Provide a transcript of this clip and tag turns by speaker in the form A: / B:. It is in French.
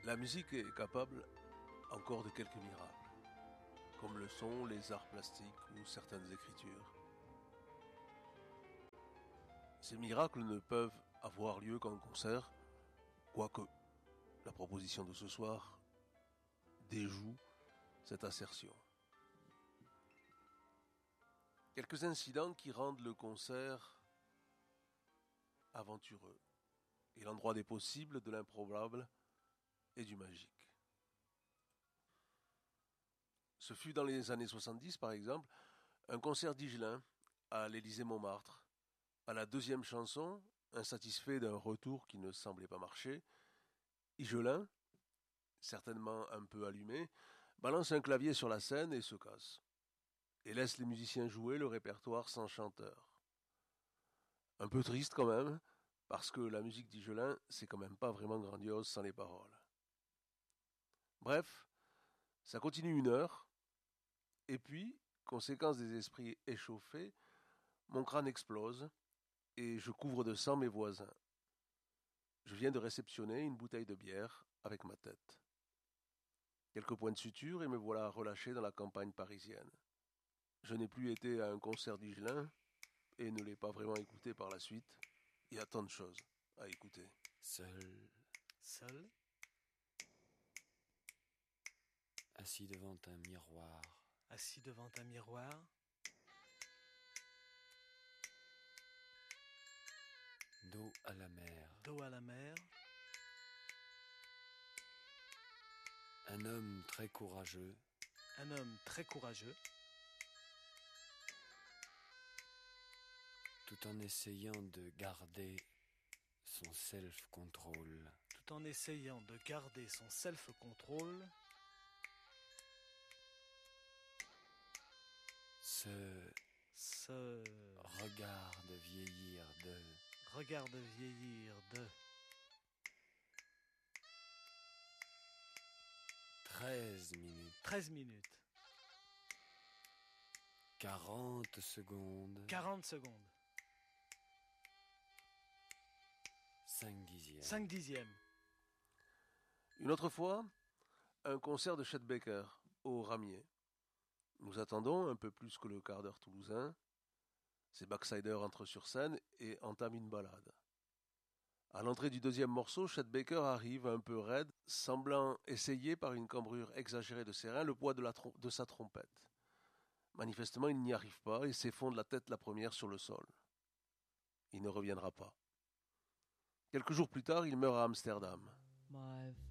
A: La musique est capable encore de quelques miracles, comme le sont les arts plastiques ou certaines écritures. Ces miracles ne peuvent avoir lieu qu'en concert, quoique la proposition de ce soir déjoue cette assertion. Quelques incidents qui rendent le concert aventureux et l'endroit des possibles, de l'improbable et du magique. Ce fut dans les années 70, par exemple, un concert d'Higelin à l'Élysée-Montmartre. À la deuxième chanson, insatisfait d'un retour qui ne semblait pas marcher, Higelin, certainement un peu allumé, balance un clavier sur la scène et se casse, et laisse les musiciens jouer le répertoire sans chanteur. Un peu triste quand même, parce que la musique d'Higelin, c'est quand même pas vraiment grandiose sans les paroles. Bref, ça continue 1 heure, et puis, conséquence des esprits échauffés, mon crâne explose, et je couvre de sang mes voisins. Je viens de réceptionner une bouteille de bière avec ma tête. Quelques points de suture et me voilà relâché dans la campagne parisienne. Je n'ai plus été à un concert d'Higelin et ne l'ai pas vraiment écouté par la suite. Il y a tant de choses à écouter.
B: Seul, assis devant un miroir, dos à la mer, un homme très courageux, tout en essayant de garder son self-control. Se regarde vieillir de 13 minutes, 40 secondes, 5 dixièmes.
A: Une autre fois, un concert de Chet Baker au Ramier. Nous attendons un peu plus que le quart d'heure toulousain. Ces backsiders entrent sur scène et entament une ballade. À l'entrée du deuxième morceau, Chet Baker arrive un peu raide, semblant essayer par une cambrure exagérée de ses reins le poids de sa trompette. Manifestement, il n'y arrive pas et s'effondre la tête la première sur le sol. Il ne reviendra pas. Quelques jours plus tard, il meurt à Amsterdam.
C: My